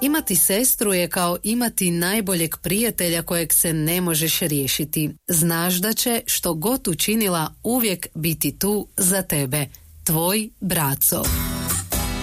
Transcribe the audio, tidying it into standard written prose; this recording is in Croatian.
Imati sestru je kao imati najboljeg prijatelja kojeg se ne možeš riješiti. Znaš da će, što god učinila, uvijek biti tu za tebe. Tvoj Braco.